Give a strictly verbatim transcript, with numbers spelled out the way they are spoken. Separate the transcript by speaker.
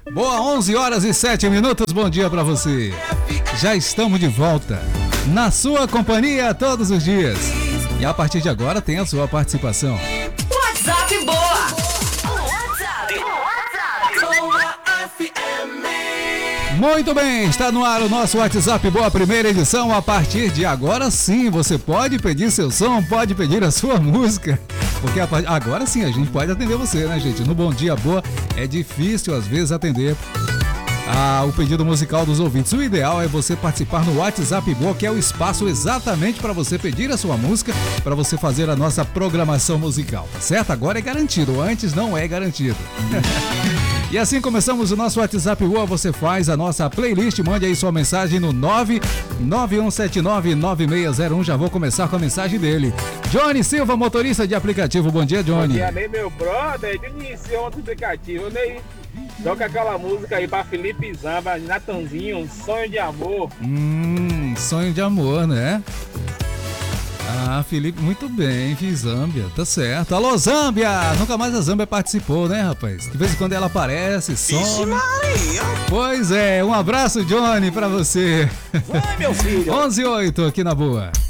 Speaker 1: Boa, onze horas e sete minutos, bom dia pra você. Já estamos de volta, na sua companhia todos os dias. E a partir de agora tem a sua participação.
Speaker 2: WhatsApp Boa!
Speaker 1: Muito bem, está no ar o nosso WhatsApp Boa, primeira edição. A partir de agora sim, você pode pedir seu som, pode pedir a sua música. Porque a, agora sim a gente pode atender você, né, gente? No Bom Dia Boa é difícil às vezes atender ah, o pedido musical dos ouvintes. O ideal é você participar no WhatsApp Boa, que é o espaço exatamente para você pedir a sua música, para você fazer a nossa programação musical, tá certo? Agora é garantido, antes não é garantido. E assim começamos o nosso WhatsApp Boa, você faz a nossa playlist, mande aí sua mensagem no nove nove um sete nove nove seis zero um. Já vou começar com a mensagem dele. Johnny Silva, motorista de aplicativo. Bom dia, Johnny.
Speaker 3: Bom dia, Ney, meu brother. Iniciou outro aplicativo, Ney. Toca aquela música aí pra Felipe Zamba, Natanzinho, um sonho de amor.
Speaker 1: Hum, sonho de amor, né? Ah, Felipe, muito bem, fiz Zâmbia, tá certo. Alô, Zâmbia! Nunca mais a Zâmbia participou, né, rapaz? De vez em quando ela aparece, some. Pois é, um abraço, Johnny, pra você.
Speaker 3: Vai, meu filho.
Speaker 1: onze e oito aqui na Boa.